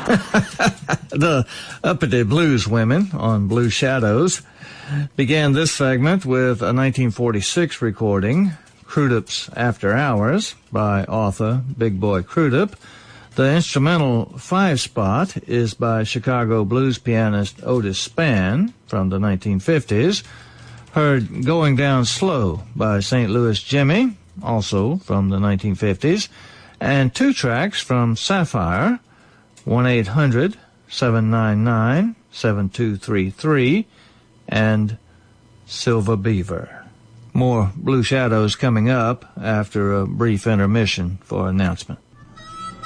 The Uppity Blues Women on Blue Shadows began this segment with a 1946 recording, Crudup's After Hours, by author Big Boy Crudup. The instrumental 5-spot is by Chicago blues pianist Otis Spann from the 1950s. Heard Going Down Slow by St. Louis Jimmy, also from the 1950s. And 2 tracks from Sapphire, 1-800-799-7233, and Silver Beaver. More Blue Shadows coming up after a brief intermission for announcement.